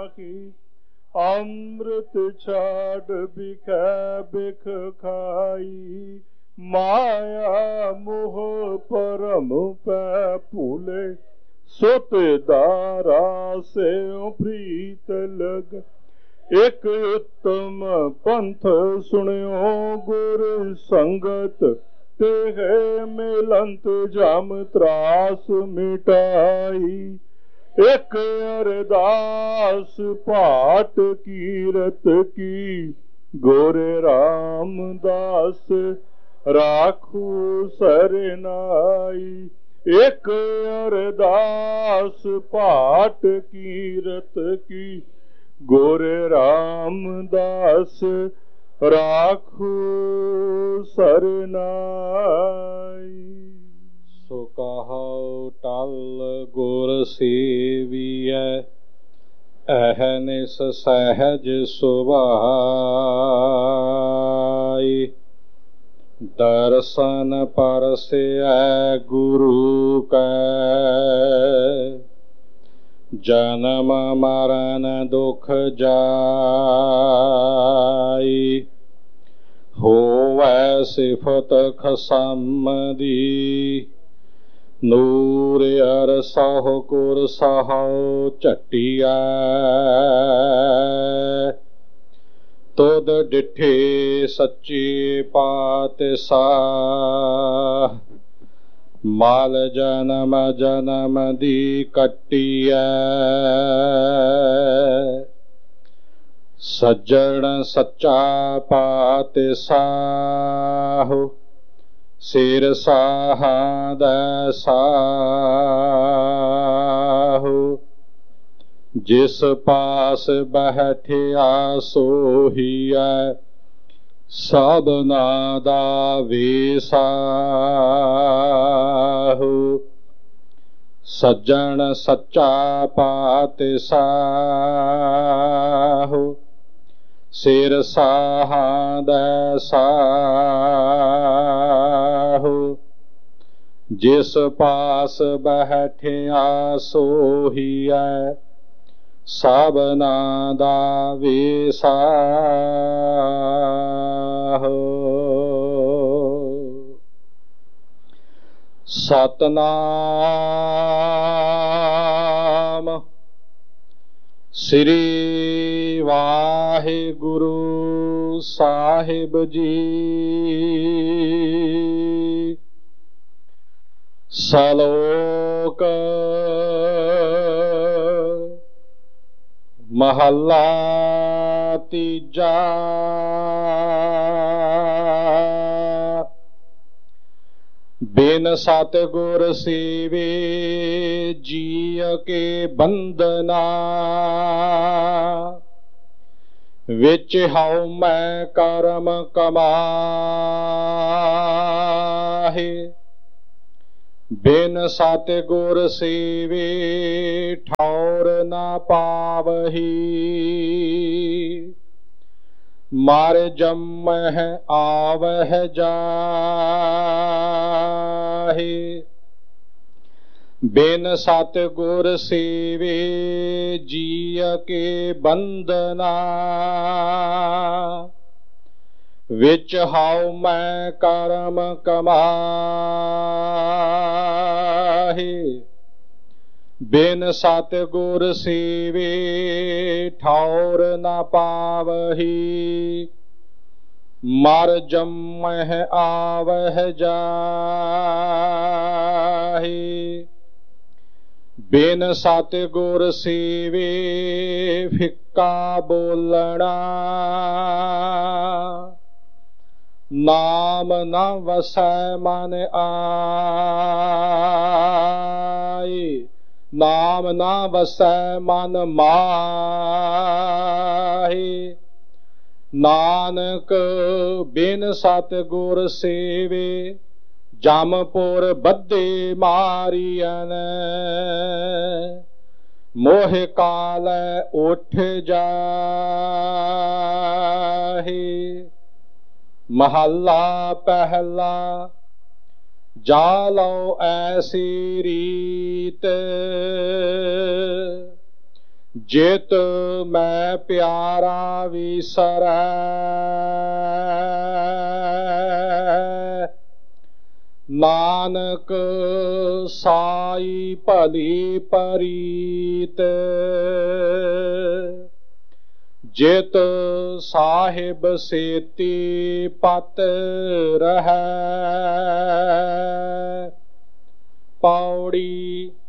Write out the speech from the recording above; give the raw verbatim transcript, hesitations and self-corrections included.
ਅੰਮ੍ਰਿਤ ਛਾੜ ਬਿਖੈ ਬਿਖ ਖਾਈ, ਮਾਇਆ ਮੋਹ ਪਰਮ ਪੈ ਭੂਲੇ, ਸੁਤ ਦਾਰਾ ਸਿਉ ਪ੍ਰੀਤ ਲਗ। ਇਕ ਉਤਮ ਪੰਥ ਸੁਣਿਓ ਗੁਰ ਸੰਗਤ, ਤੇ ਮਿਲੰਤ ਜਮ ਤਰਾਸ ਮਿਟਾਈ। ਇਕ ਅਰਦਾਸ ਪਾਟ ਕੀਰਤ ਕੀ, ਗੋਰੇ ਰਾਮਦਾਸ ਰਾਖੂ ਸਰਨਾਈ। ਇਕ ਅਰਦਾਸ ਪਾਟ ਕੀਰਤ ਕੀ, ਗੋਰੇ ਰਾਮਦਾਸ ਰਾਖੂ ਸਰਨਾਈ। ਸੋ ਕਹੋ ਟਲ ਗੁਰ ਸੇਵੀਐ, ਅਹਨਿਸ ਸਹਿਜ ਸੁਭਾਈ। ਦਰਸ਼ਨ ਪਰਸਿਐ ਗੁਰੂ ਕੈ, ਜਨਮ ਮਰਨ ਦੁਖ ਜਾਈ। ਹੋਵੈ ਸਿਫਤ ਖਸਮ ਦੀ, ਨੂਰ ਅਰਸਹੁ ਗੁਰ ਸਹੁ ਝਟੀਐ। ਤੁਧ ਡਿਠੇ ਸੱਚੇ ਪਾਤਸ਼ਾਹ, ਮਾਲ ਜਨਮ ਜਨਮ ਦੀ ਕੱਟੀਐ। ਸੱਜਣ ਸੱਚਾ ਪਾਤਸ਼ਾਹ, ਸਿਰ ਸਾਹਾਦੈ ਸਾਹੁ। ਜਿਸ ਪਾਸ ਬੈਠਿਆ ਸੋਹੀਐ, ਸਭਨਾ ਦਾ ਵੇਸਾਹੁ। ਸੱਜਣ ਸੱਚਾ ਪਾਤਸ਼ਾਹ, ਸਿਰ ਸਾਹਾਦੈ ਸਾਹੁ। ਜਿਸ ਪਾਸ ਬੈਠਿਆ ਸੋਹੀਐ, ਸਭਨਾ ਦਾ ਵੇਸਾਹੁ। ਸਤਨਾਮ ਸ੍ਰੀ ਵਾਹਿਗੁਰੂ ਸਾਹਿਬ ਜੀ। ਸਲੋਕ ਮਹੱਲਾ ਤੀਜਾ। ਬਿਨ ਸਤਿਗੁਰ ਸੇਵੇ ਜੀਅ ਕੇ ਬੰਧਨਾ, ਵਿੱਚ ਹਉ ਮੈਂ ਕਰਮ ਕਮਾਹੇ। ਬਿਨ ਸਤਿਗੁਰ ਸੇਵੇ ਠੌਰ ਨਾ ਪਾਵਹੀ, ਮਰ ਜੰਮਹਿ ਆਵਹਿ ਜਾਹੇ। ਬਿਨ ਸਤਿਗੁਰ ਸੇਵੇ ਜੀਅ ਕੇ ਬੰਧਨਾ, ਵਿੱਚ ਹਉ ਮੈਂ ਕਰਮ ਕਮਾਹੇ। ਬਿਨ ਸਤਿਗੁਰ ਸੇਵੇ ਠੌਰ ਨਾ ਪਾਵਹੀ, ਮਰ ਜੰਮਹਿ ਆਵਹਿ ਜਾਹੇ। ਬਿਨ ਸਤਿਗੁਰ ਸੇਵੇ ਫਿੱਕਾ ਬੋਲਣਾ, ਨਾਮ ਨਾ ਵਸੈ ਮਨ ਆਏ। ਨਾਮ ਨਾ ਵਸੈ ਮਨ ਮਾਹੇ। ਨਾਨਕ ਬਿਨ ਸਤਿਗੁਰ ਸੇਵੇ, ਜਮਪੁਰ ਬੱਧੇ ਮਾਰੀਅਨ। ਮੋਹ ਕਾਲੈ ਉੱਠ ਜਾਹੇ। ਮਹੱਲਾ ਪਹਿਲਾ। ਜਾ ਲਓ ਐਸੀ ਰੀਤ, ਜਿਤ ਮੈਂ ਪਿਆਰਾ ਵਿਸਰੈ ਨਾਨਕ ਸਾਈ ਭਲੀ ਪਰੀਤ ਜਿਤ ਸਾਹਿਬ ਸੇਤੀ ਪਤ ਰਹੈ। ਪੌੜੀ